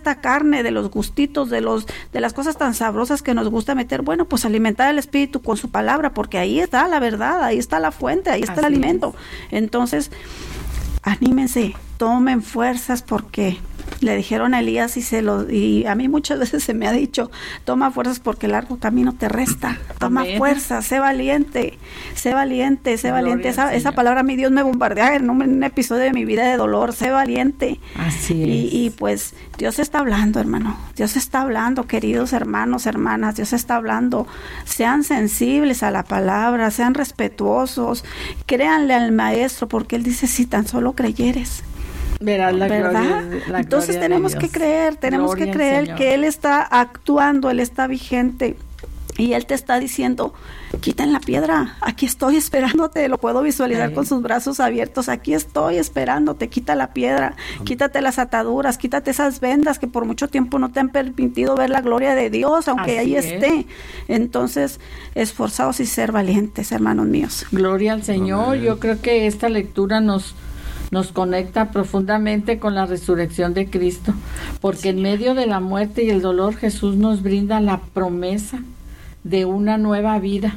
esta carne, de los gustitos, de las cosas tan sabrosas que nos gusta meter. Bueno, pues alimentar el espíritu con su palabra, porque ahí está la verdad, ahí está la fuente, ahí está el alimento. Entonces, anímense, tomen fuerzas, porque le dijeron a Elías y a mí muchas veces se me ha dicho, toma fuerzas porque el largo camino te resta. Toma fuerzas, sé valiente, sé valiente, sé valiente. Esa palabra a mí Dios me bombardea en un episodio de mi vida de dolor, sé valiente. Así es. Y pues Dios está hablando, hermano. Dios está hablando, queridos hermanos, hermanas. Dios está hablando. Sean sensibles a la palabra, sean respetuosos, créanle al maestro, porque él dice, si tan solo creyeres. Verás la ¿verdad? Gloria, entonces tenemos que creer, que Él está actuando, Él está vigente, y Él te está diciendo, quiten la piedra, aquí estoy esperándote. Lo puedo visualizar con sus brazos abiertos, aquí estoy esperándote, quita la piedra, quítate las ataduras, quítate esas vendas que por mucho tiempo no te han permitido ver la gloria de Dios, aunque ahí esté. Entonces, esforzaos y ser valientes, hermanos míos. Gloria al Señor. Amén. Yo creo que esta lectura nos conecta profundamente con la resurrección de Cristo, porque en medio de la muerte y el dolor Jesús nos brinda la promesa de una nueva vida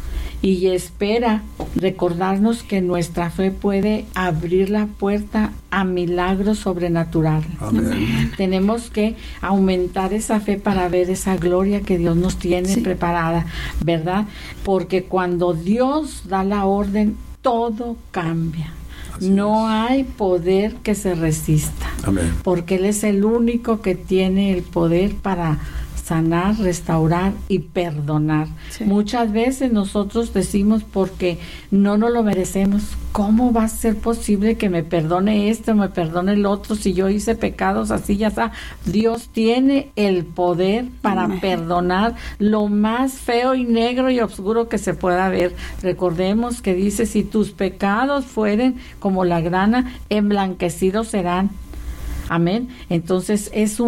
y espera recordarnos que nuestra fe puede abrir la puerta a milagros sobrenaturales. Amén. Tenemos que aumentar esa fe para ver esa gloria que Dios nos tiene preparada, ¿verdad? Porque cuando Dios da la orden, todo cambia. No hay poder que se resista. Amén. Porque Él es el único que tiene el poder para sanar, restaurar y perdonar. Sí. Muchas veces nosotros decimos, porque no nos lo merecemos, ¿cómo va a ser posible que me perdone esto, me perdone el otro, si yo hice pecados así, ya está? Dios tiene el poder para perdonar lo más feo y negro y oscuro que se pueda ver. Recordemos que dice, si tus pecados fueren como la grana, emblanquecidos serán. Amén. Entonces es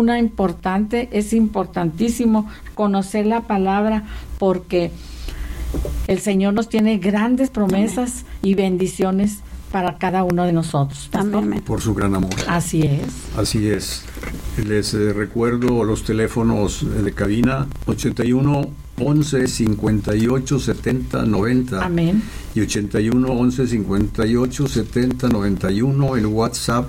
importantísimo conocer la palabra, porque el Señor nos tiene grandes promesas y bendiciones para cada uno de nosotros. Amén. Por su gran amor. Así es. Así es. Les recuerdo los teléfonos de cabina: 81 11 58 70 90. Amén. Y 81 11 58 70 91. El WhatsApp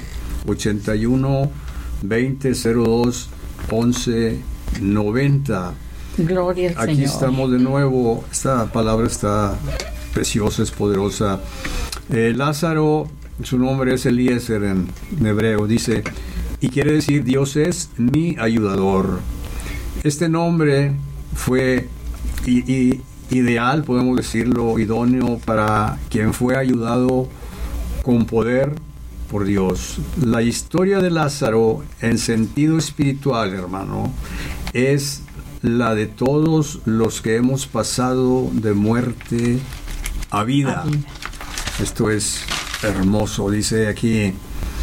81 20 02 11 90. Gloria al Señor. Aquí estamos de nuevo. Esta palabra está preciosa, es poderosa. Lázaro, su nombre es Eliezer en hebreo, dice, y quiere decir Dios es mi ayudador. Este nombre fue ideal, podemos decirlo, idóneo para quien fue ayudado con poder por Dios. La historia de Lázaro en sentido espiritual, hermano, es la de todos los que hemos pasado de muerte a vida. Esto es hermoso. Dice aquí,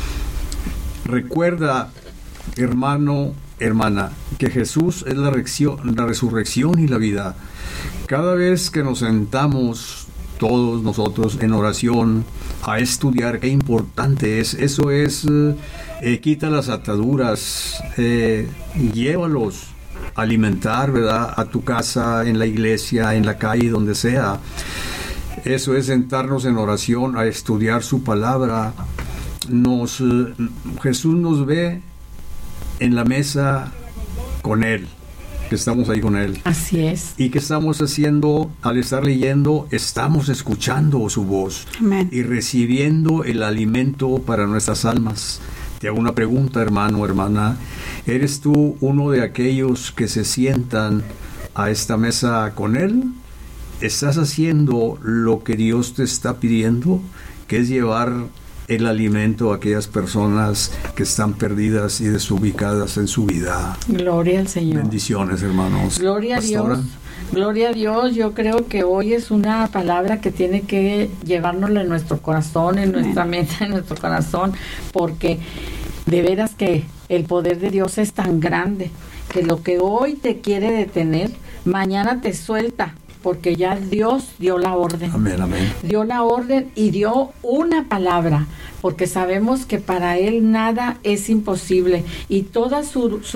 recuerda, hermano, hermana, que Jesús es la resurrección y la vida. Cada vez que nos sentamos todos nosotros en oración a estudiar, qué importante es, eso es, quita las ataduras, llévalos a alimentar, ¿verdad?, a tu casa, en la iglesia, en la calle, donde sea. Eso es sentarnos en oración a estudiar su palabra. Jesús nos ve en la mesa con Él, que estamos ahí con Él. Así es. ¿Y qué estamos haciendo al estar leyendo? Estamos escuchando su voz. Amén. Y recibiendo el alimento para nuestras almas. Te hago una pregunta, hermano, hermana. ¿Eres tú uno de aquellos que se sientan a esta mesa con Él? ¿Estás haciendo lo que Dios te está pidiendo, que es llevar el alimento a aquellas personas que están perdidas y desubicadas en su vida? Gloria al Señor. Bendiciones, hermanos. Gloria a Dios. Gloria a Dios. Yo creo que hoy es una palabra que tiene que llevárnosla en nuestro corazón, en nuestra mente, en nuestro corazón, porque de veras que el poder de Dios es tan grande que lo que hoy te quiere detener, mañana te suelta, porque ya Dios dio la orden. Amén, amén. Dio la orden y dio una palabra, porque sabemos que para Él nada es imposible, y toda su